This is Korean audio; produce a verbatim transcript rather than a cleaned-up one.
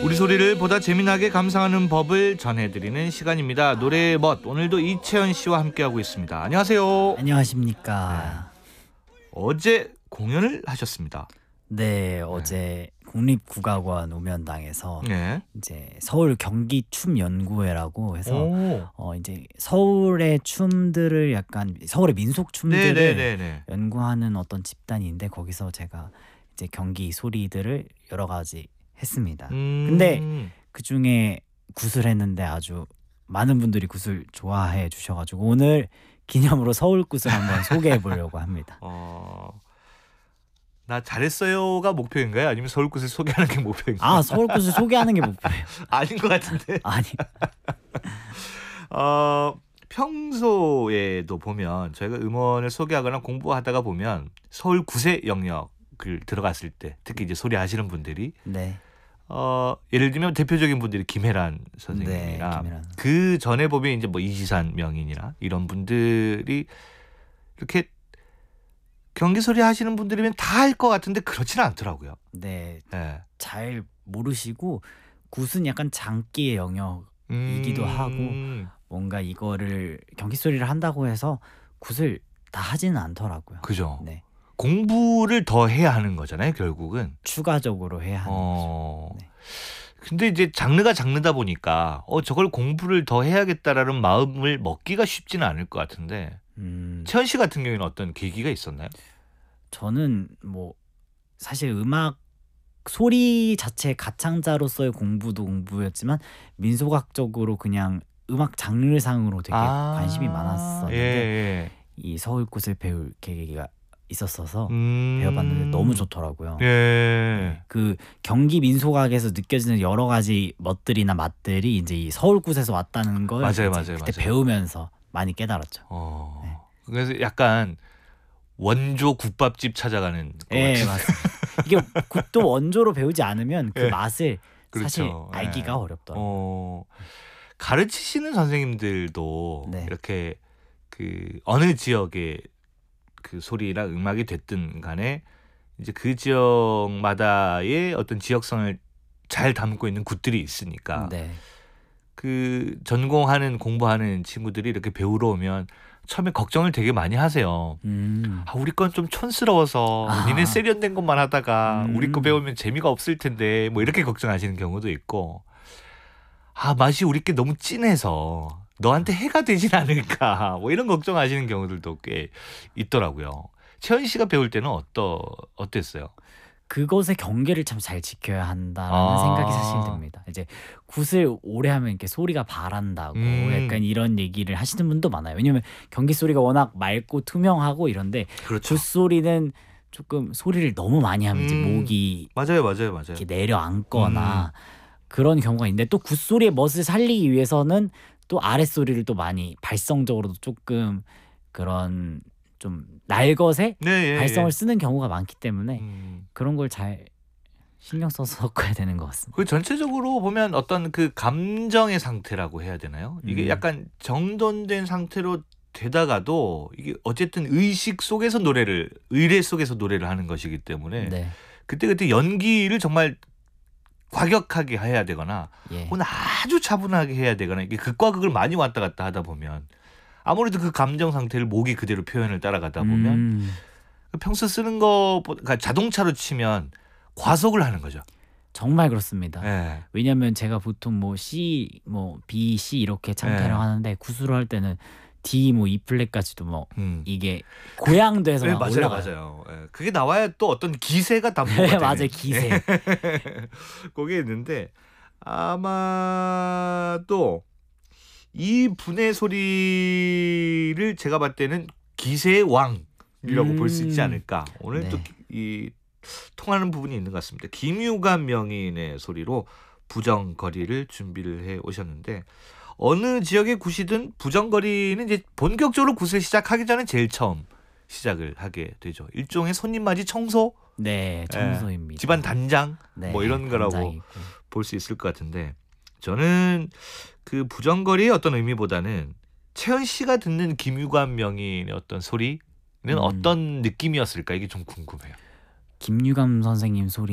우리 소리를 보다 재미나게 감상하는 법을 전해드리는 시간입니다. 노래의 멋, 오늘도 이채연 씨와 함께하고 있습니다. 안녕하세요. 안녕하십니까. 네. 어제 공연을 하셨습니다. 네, 어제 국립국악원 우면당에서 네. 이제 서울 경기 춤 연구회라고 해서 오. 어 이제 서울의 춤들을 약간 서울의 민속 춤들을 네네네네. 연구하는 어떤 집단인데 거기서 제가 이제 경기 소리들을 여러 가지 했습니다. 음. 근데 그 중에 굿을 했는데 아주 많은 분들이 굿을 좋아해 주셔가지고 오늘 기념으로 서울 굿을 한번 소개해 보려고 합니다. 어... 나 잘했어요가 목표인가요? 아니면 서울 굿을 소개하는 게 목표인가요? 아, 서울 굿을 소개하는 게 목표예요. 아닌 것 같은데. 아니. 어, 평소에도 보면 저희가 음원을 소개하거나 공부하다가 보면 서울 굿의 영역을 들어갔을 때 특히 이제 소리 아시는 분들이 네. 어, 예를 들면 대표적인 분들이 김혜란 네, 선생님이나 김혜란. 그 전에 보면 이제 뭐 이지산 명인이나 이런 분들이 이렇게 경기 소리 하시는 분들이면 다 할 것 같은데 그렇지는 않더라고요. 네. 네. 잘 모르시고 굿은 약간 장기의 영역이기도 음... 하고 뭔가 이거를 경기 소리를 한다고 해서 굿을 다 하지는 않더라고요. 그죠. 네. 공부를 더 해야 하는 거잖아요, 결국은. 추가적으로 해야 하는 어... 거죠. 네. 근데 이제 장르가 장르다 보니까 어 저걸 공부를 더 해야겠다라는 마음을 먹기가 쉽지는 않을 것 같은데 음, 채연 씨 같은 경우에는 어떤 계기가 있었나요? 저는 뭐 사실 음악 소리 자체 가창자로서의 공부도 공부였지만 민속학적으로 그냥 음악 장르상으로 되게 아... 관심이 많았었는데 예, 예. 이 서울 굿을 배울 계기가 있었어서 음... 배워봤는데 너무 좋더라고요. 예. 그 경기 민속악에서 느껴지는 여러 가지 멋들이나 맛들이 이제 이 서울 굿에서 왔다는 걸 맞아요, 이제 맞아요, 그때 맞아요. 배우면서 많이 깨달았죠. 어... 네. 그래서 약간 원조 국밥집 찾아가는 것 예, 같은. 맞습니다. 이게 굿도 원조로 배우지 않으면 그 예. 맛을 그렇죠. 사실 예. 알기가 어렵더라고요. 어... 가르치시는 선생님들도 네. 이렇게 그 어느 지역의 그 소리나 음악이 됐든 간에 이제 그 지역마다의 어떤 지역성을 잘 담고 있는 굿들이 있으니까 네. 그 전공하는 공부하는 친구들이 이렇게 배우러 오면 처음에 걱정을 되게 많이 하세요. 음. 아, 우리 건 좀 촌스러워서 아. 니네 세련된 것만 하다가 음. 우리 거 배우면 재미가 없을 텐데 뭐 이렇게 걱정하시는 경우도 있고 아 맛이 우리 게 너무 진해서 너한테 해가 되진 않을까 뭐 이런 걱정하시는 경우들도 꽤 있더라고요. 채연 씨가 배울 때는 어떠 어땠어요? 그것의 경계를 참 잘 지켜야 한다는 아. 생각이 사실 듭니다. 이제 굿을 오래 하면 이렇게 소리가 바란다고 음. 약간 이런 얘기를 하시는 분도 많아요. 왜냐면 경기 소리가 워낙 맑고 투명하고 이런데 그렇죠. 굿 소리는 조금 소리를 너무 많이 하면 이제 음. 목이 맞아요, 맞아요, 맞아요. 이렇게 내려앉거나 음. 그런 경우가 있는데 또 굿 소리의 멋을 살리기 위해서는 또 아랫 소리를 또 많이 발성적으로도 조금 그런 좀 날것의 네, 예, 발성을 예. 쓰는 경우가 많기 때문에 음. 그런 걸 잘 신경 써서 섞어야 되는 것 같습니다. 그 전체적으로 보면 어떤 그 감정의 상태라고 해야 되나요? 이게 음. 약간 정돈된 상태로 되다가도 이게 어쨌든 의식 속에서 노래를 의례 속에서 노래를 하는 것이기 때문에 네. 그때그때 연기를 정말 과격하게 해야 되거나 예. 혹은 아주 차분하게 해야 되거나 이게 극과 극을 많이 왔다 갔다 하다 보면 아무래도 그 감정 상태를 목이 그대로 표현을 따라가다 보면 음. 평소 쓰는 거보다 그러니까 자동차로 치면 과속을 하는 거죠. 정말 그렇습니다. 예. 왜냐하면 제가 보통 뭐 C, 뭐 B, C 이렇게 창태를 네. 하는데 구수로 할 때는 D, 뭐 E 플랫까지도 뭐 음. 이게 고양도에서 네, 막 맞아요, 올라가요. 맞아요. 예. 그게 나와야 또 어떤 기세가 담보가 네, 되는. 맞아요, 기세. 그게 있는데 아마도 이 분의 소리를 제가 봤을 때는 기세의 왕이라고 음. 볼 수 있지 않을까. 오늘 네. 또 이 통하는 부분이 있는 것 같습니다. 김유관 명인의 소리로 부정거리를 준비를 해 오셨는데 어느 지역의 굿이든 부정거리는 이제 본격적으로 굿을 시작하기 전에 제일 처음 시작을 하게 되죠. 일종의 손님 맞이 청소, 네, 청소입니다. 예, 집안 단장 네, 뭐 이런 거라고 단장이 있고. 볼 수 있을 것 같은데 저는 그 부정거리의 어떤 의미보다는 채연 씨가 듣는 김유관 명인의 어떤 소리는 음. 어떤 느낌이었을까 이게 좀 궁금해요. 김유감 선생님 소리